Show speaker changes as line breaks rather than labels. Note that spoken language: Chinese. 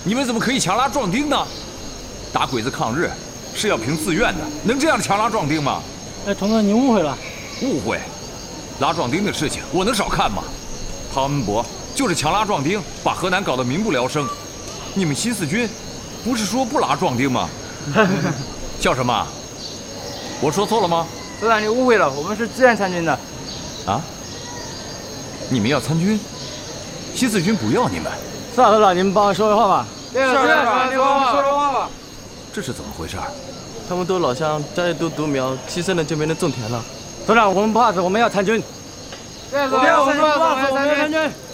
你们怎么可以强拉壮丁呢？打鬼子抗日是要凭自愿的，能这样强拉壮丁吗？
哎，童哥，你误会了。
误会？拉壮丁的事情我能少看吗？庞恩伯就是强拉壮丁，把河南搞得民不聊生。你们新四军不是说不拉壮丁吗？叫什么？我说错了吗？
首长，你误会了，我们是自愿参军的。
啊？你们要参军？新四军不要你们？
是啊，首长，你们帮我说说话吧。
对了，首长，你帮我们说说话吧。
这是怎么回事？
他们都老乡，家里都独苗，牺牲了就没人种田了。
首长，我们不怕死，我们要参军。
对，我们要参军。